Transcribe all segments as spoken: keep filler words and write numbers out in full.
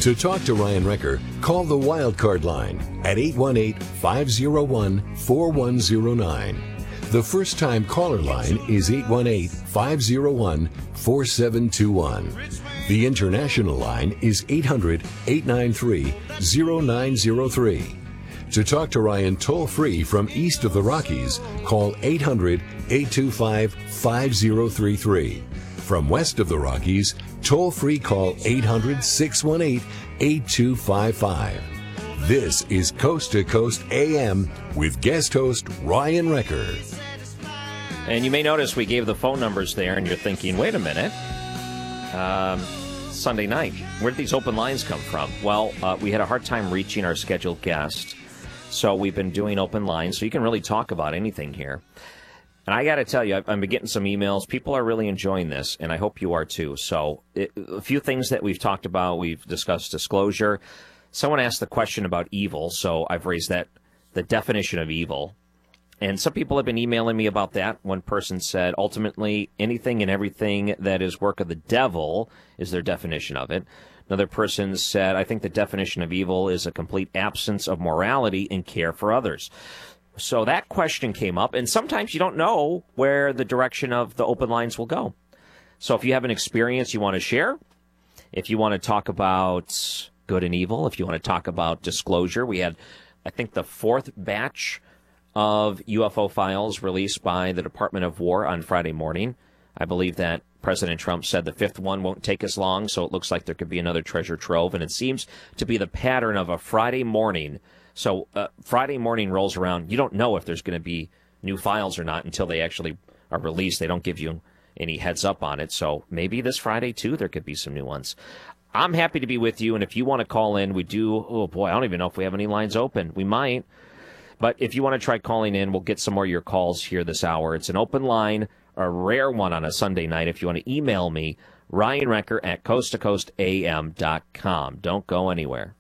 To talk to Ryan Recker, call the Wildcard line at eight one eight, five oh one, four one oh nine. The first-time caller line is eight one eight, five oh one, four seven two one. The international line is eight hundred, eight nine three, oh nine oh three. To talk to Ryan toll-free from east of the Rockies, call eight hundred, eight two five, five oh three three. From west of the Rockies, toll-free call eight hundred, six one eight, eight two five five. This is Coast to Coast A M with guest host Ryan Recker. And you may notice we gave the phone numbers there, and you're thinking, wait a minute. Um, Sunday night, where did these open lines come from? Well, uh, we had a hard time reaching our scheduled guest. So we've been doing open lines, so you can really talk about anything here. And I got to tell you, I've been getting some emails. People are really enjoying this, and I hope you are too. So it, a few things that we've talked about. We've discussed disclosure. Someone asked the question about evil, so I've raised that, the definition of evil. And some people have been emailing me about that. One person said, ultimately, anything and everything that is work of the devil is their definition of it. Another person said, I think the definition of evil is a complete absence of morality and care for others. So that question came up, and sometimes you don't know where the direction of the open lines will go. So if you have an experience you want to share, if you want to talk about good and evil, if you want to talk about disclosure, we had, I think, the fourth batch of U F O files released by the Department of War on Friday morning. I believe that President Trump said the fifth one won't take as long, so it looks like there could be another treasure trove. And it seems to be the pattern of a Friday morning. So uh, Friday morning rolls around. You don't know if there's going to be new files or not until they actually are released. They don't give you any heads up on it. So maybe this Friday, too, there could be some new ones. I'm happy to be with you. And if you want to call in, we do. Oh, boy, I don't even know if we have any lines open. We might. But if you want to try calling in, we'll get some more of your calls here this hour. It's an open line, a rare one on a Sunday night. If you want to email me, Ryan Recker at coast to coast a m dot com. Don't go anywhere.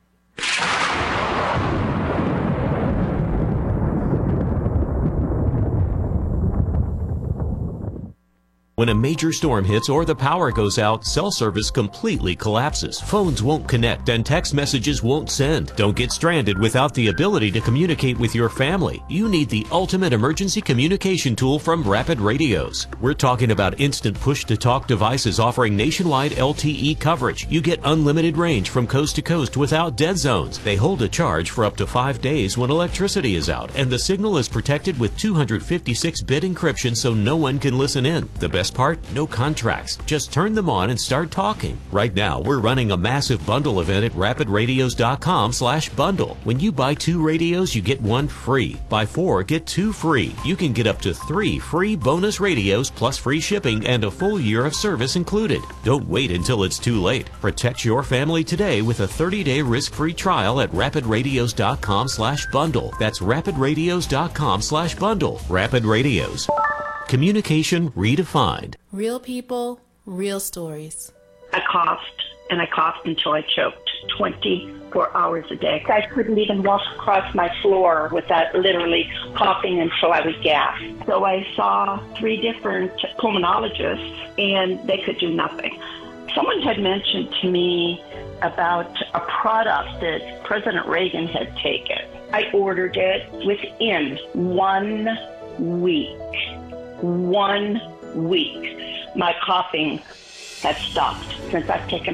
When a major storm hits or the power goes out, cell service completely collapses. Phones won't connect and text messages won't send. Don't get stranded without the ability to communicate with your family. You need the ultimate emergency communication tool from Rapid Radios. We're talking about instant push-to-talk devices offering nationwide L T E coverage. You get unlimited range from coast to coast without dead zones. They hold a charge for up to five days when electricity is out, and the signal is protected with two hundred fifty-six bit encryption so no one can listen in. The best part? No contracts. Just turn them on and start talking. Right now, we're running a massive bundle event at rapid radios dot com slash bundle. When you buy two radios, you get one free. Buy four, get two free. You can get up to three free bonus radios plus free shipping and a full year of service included. Don't wait until it's too late. Protect your family today with a thirty day risk-free trial at rapid radios dot com slash bundle. That's rapid radios dot com slash bundle. Rapid Radios. Communication redefined. Real people, real stories. I coughed, and I coughed until I choked twenty-four hours a day. I couldn't even walk across my floor without literally coughing until I would gasp. So I saw three different pulmonologists, and they could do nothing. Someone had mentioned to me about a product that President Reagan had taken. I ordered it within one week. One week, my coughing had stopped since I've taken